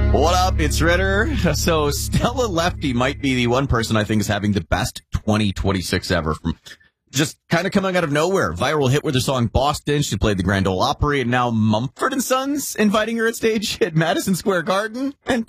What up? It's Ritter. So Stella Lefty might be the one person I think is having the best 2026 ever. From just kind of coming out of nowhere. Viral hit with her song Boston. She played the Grand Ole Opry, and now Mumford & Sons inviting her at stage at Madison Square Garden. And